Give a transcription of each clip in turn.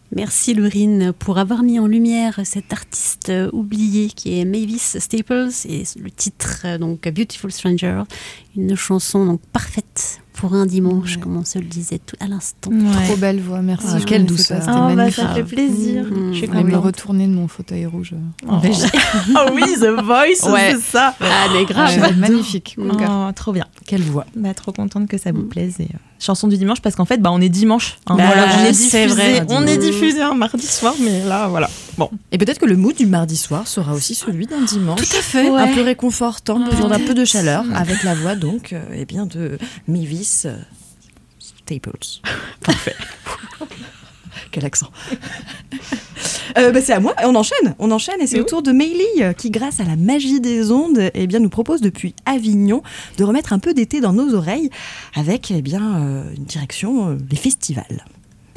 Merci Laurine pour avoir mis en lumière cet artiste oublié qui est Mavis Staples et le titre donc Beautiful Stranger, une chanson donc parfaite pour un dimanche comme on se le disait tout à l'instant. Trop belle voix, merci. Quelle douceur. C'était magnifique. Ça fait plaisir. Je suis me retourner de mon fauteuil rouge. Oh oui, The Voice, c'est ça. Ah mais grave, magnifique. Trop bien. Quelle voix. Trop contente que ça vous plaise. Et, chanson du dimanche parce qu'en fait on est dimanche. On est diffusé un mardi soir, mais là voilà. Bon. Et peut-être que le mood du mardi soir sera aussi celui d'un dimanche. Tout à fait. Un peu réconfortant, besoin d'un peu de chaleur, avec la voix donc de Mavis Staples. Parfait. Quel accent. C'est à moi, on enchaîne et c'est au tour de Meili qui, grâce à la magie des ondes, nous propose depuis Avignon de remettre un peu d'été dans nos oreilles avec une direction, les festivals.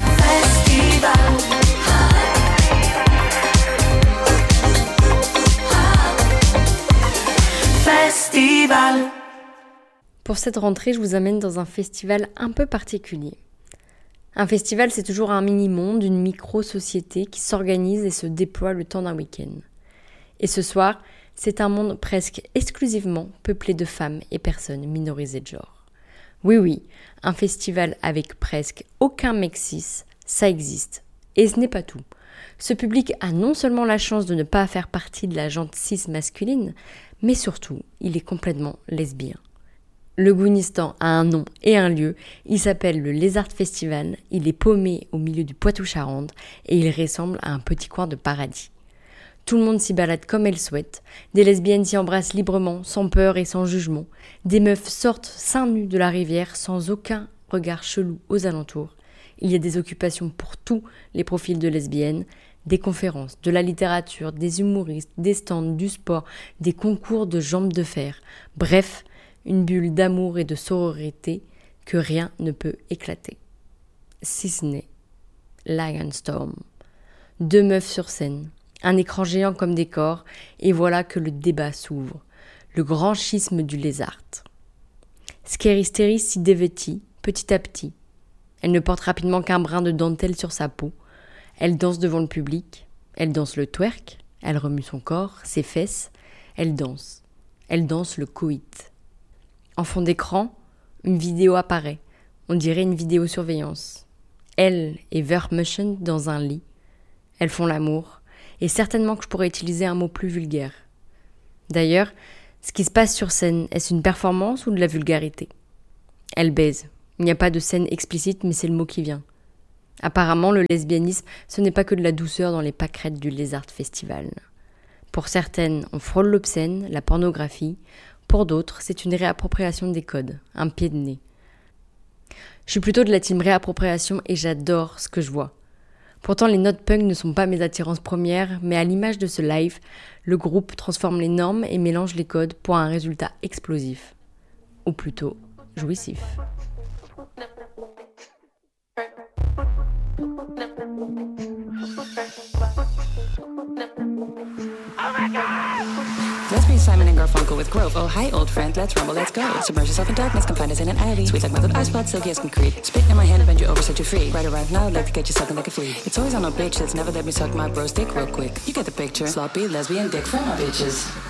Festival. Pour cette rentrée, je vous amène dans un festival un peu particulier. Un festival, c'est toujours un mini-monde, une micro-société qui s'organise et se déploie le temps d'un week-end. Et ce soir, c'est un monde presque exclusivement peuplé de femmes et personnes minorisées de genre. Oui, un festival avec presque aucun mec cis, ça existe. Et ce n'est pas tout. Ce public a non seulement la chance de ne pas faire partie de la gente cis masculine, mais surtout, il est complètement lesbien. Le Gounistan a un nom et un lieu, il s'appelle le Lézard Festival, il est paumé au milieu du Poitou-Charentes et il ressemble à un petit coin de paradis. Tout le monde s'y balade comme elle souhaite, des lesbiennes s'y embrassent librement, sans peur et sans jugement, des meufs sortent seins nus de la rivière sans aucun regard chelou aux alentours. Il y a des occupations pour tous les profils de lesbiennes, des conférences, de la littérature, des humoristes, des stands, du sport, des concours de jambes de fer, bref, une bulle d'amour et de sororité que rien ne peut éclater. Si ce n'est Lionstorm. 2 meufs sur scène, un écran géant comme décor, et voilà que le débat s'ouvre. Le grand schisme du lézard. Scary Sterry s'y dévêtit petit à petit. Elle ne porte rapidement qu'un brin de dentelle sur sa peau. Elle danse devant le public. Elle danse le twerk. Elle remue son corps, ses fesses. Elle danse. Elle danse le coït. En fond d'écran, une vidéo apparaît. On dirait une vidéosurveillance. Elle et Vermuchen dans un lit. Elles font l'amour. Et certainement que je pourrais utiliser un mot plus vulgaire. D'ailleurs, ce qui se passe sur scène, est-ce une performance ou de la vulgarité ? Elles baisent. Il n'y a pas de scène explicite, mais c'est le mot qui vient. Apparemment, le lesbianisme, ce n'est pas que de la douceur dans les pâquerettes du Lézard Festival. Pour certaines, on frôle l'obscène, la pornographie. Pour d'autres, c'est une réappropriation des codes, un pied de nez. Je suis plutôt de la team réappropriation et j'adore ce que je vois. Pourtant, les notes punk ne sont pas mes attirances premières, mais à l'image de ce live, le groupe transforme les normes et mélange les codes pour un résultat explosif. Ou plutôt, jouissif. Let's be Simon and Garfunkel with Grove. Oh, hi, old friend, let's rumble, let's go. Submerge yourself in darkness, come find us in an alley. Sweet like melted ice spots, silky as concrete. Spit in my hand and bend you over, set you free. Right around now, like to get you sucking like a flea. It's always on a bitch that's never let me suck my bro's dick real quick. You get the picture. Sloppy, lesbian dick from my bitches.